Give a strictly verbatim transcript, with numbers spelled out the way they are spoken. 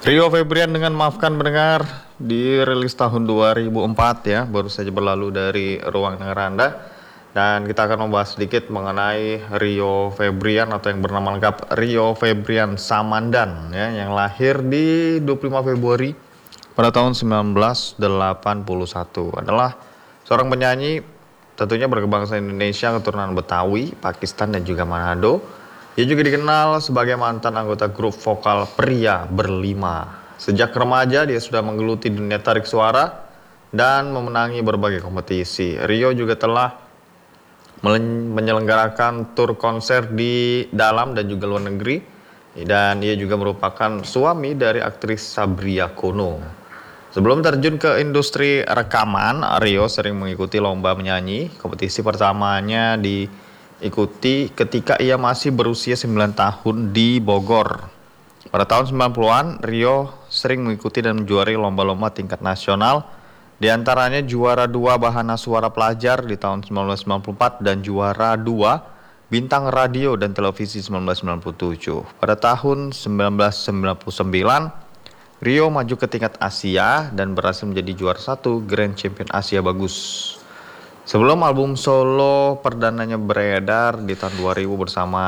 Rio Febrian dengan Maafkan Pendengar dirilis tahun dua ribu empat ya, baru saja berlalu dari ruang dengar Anda. Dan kita akan membahas sedikit mengenai Rio Febrian atau yang bernama lengkap Rio Febrian Samandan ya, yang lahir di dua puluh lima Februari pada tahun sembilan belas delapan puluh satu. Adalah seorang penyanyi tentunya berkebangsaan Indonesia, keturunan Betawi, Pakistan dan juga Manado. Ia juga dikenal sebagai mantan anggota grup vokal Pria Berlima. Sejak remaja dia sudah menggeluti dunia tarik suara dan memenangi berbagai kompetisi. Rio juga telah menyelenggarakan tur konser di dalam dan juga luar negeri. Dan ia juga merupakan suami dari aktris Sabria Kono. Sebelum terjun ke industri rekaman, Rio sering mengikuti lomba menyanyi. Kompetisi pertamanya diikuti ketika ia masih berusia sembilan tahun di Bogor. Pada tahun sembilan puluhan, Rio sering mengikuti dan menjuari lomba-lomba tingkat nasional. Di antaranya juara dua Bahana Suara Pelajar di tahun sembilan belas sembilan puluh empat dan juara dua Bintang Radio dan Televisi sembilan belas sembilan puluh tujuh. Pada tahun sembilan belas sembilan puluh sembilan, Rio maju ke tingkat Asia dan berhasil menjadi juara satu Grand Champion Asia Bagus. Sebelum album solo perdananya beredar di tahun dua ribu bersama